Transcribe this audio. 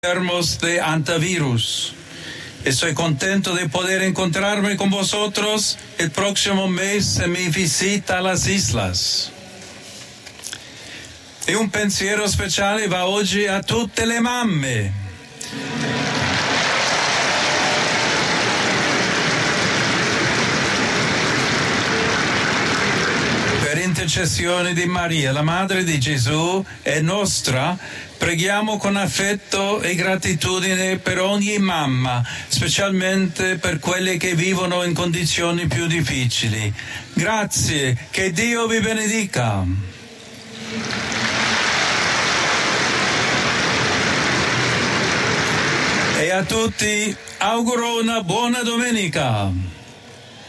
enfermos de antivirus. Estoy contento de poder encontrarme con vosotros el próximo mes en mi visita a las islas. E un pensiero speciale va oggi a tutte le mamme. Per intercessione di Maria, la Madre di Gesù e nostra, preghiamo con affetto e gratitudine per ogni mamma, specialmente per quelle che vivono in condizioni più difficili. Grazie, che Dio vi benedica. E a tutti auguro una buona domenica.